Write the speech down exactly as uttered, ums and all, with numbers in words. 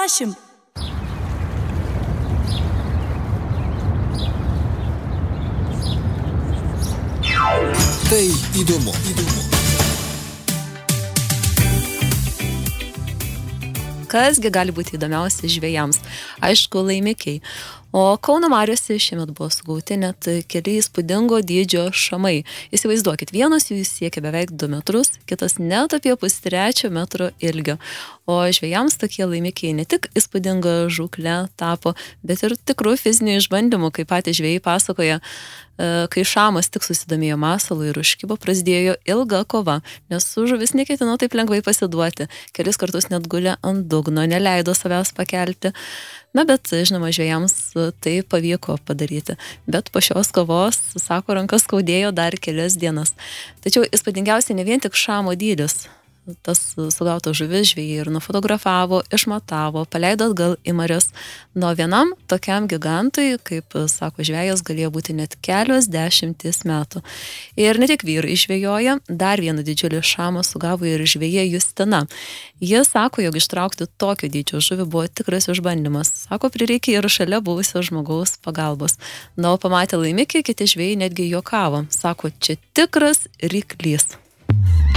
dešimt. Tai įdomu. įdomu. Kasgi gali būti įdomiausia žvejams? Aišku, laimikiai. O Kauno mariose šiemet buvo sugauti net keli įspūdingo dydžio šamai. Įsivaizduokit, vienas jų siekia beveik du metrus, kitas net apie pustrečio metro ilgio. O žvejams tokie laimikiai ne tik įspūdinga žūklė tapo, bet ir tikrų fizinių išbandymų, kaip patys žvejai pasakoja, kai šamas tik susidomėjo masalu ir užkibo, prasidėjo ilga kova, nes žuvis neketino taip lengvai pasiduoti. Kelis kartus net gulė ant dugno, neleido savęs pakelti. Na, bet, žinoma, žvejams tai pavyko padaryti. Bet po šios kovos, sako, rankas skaudėjo dar kelias dienas. Tačiau įspūdingiausia ne vien tik šamo dydis. Tas sugautas žuvis žvejai ir nufotografavo, išmatavo, paleido atgal į marias. Nuo vienam tokiam gigantui, kaip sako žvejas, galėjo būti net kelios dešimtis metų. Ir ne tik vyrai žvejoja, dar vieną didžiulį šamą sugavo ir žvejė Justina. Jis sako, jog ištraukti tokio dydžio žuvį buvo tikras išbandymas. Sako, prireikė ir šalia buvusio žmogaus pagalbos. Na, o pamatę laimikį, kiti žvejai netgi juokavo. Sako, čia tikras ryklys.